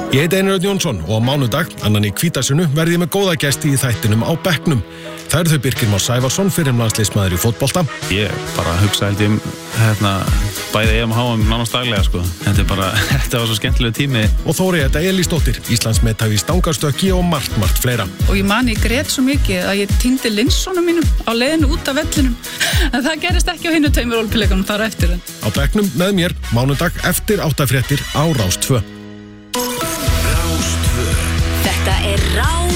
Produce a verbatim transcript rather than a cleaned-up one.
Ég heiti Einar Örn Jónsson og á mánudag, annan í Hvítasunu, verði ég með góða gesti í þættinum á bekknum. Það eru þau Birkir Már Sævarsson, fyrrum landsliðsmaður í fótbolta. Ég bara hugsa held ég hérna, bæði E M og H M nánast daglega sko. Þetta er bara, þetta var svo skemmtilega tími. Og Þórey Edda Elísdóttir, Íslandsmeðhafi í stangarstökki og margt, margt fleira. Og ég man ég grét svo mikið að ég týndi linsunum mínum á leiðinu út af vellinum. En það gerist ekki á hinum tveimur ólympíuleikunum þar á eftir. Á bekknum með mér, mánudag eftir áttafréttir á Rás tvö. Þetta er Rás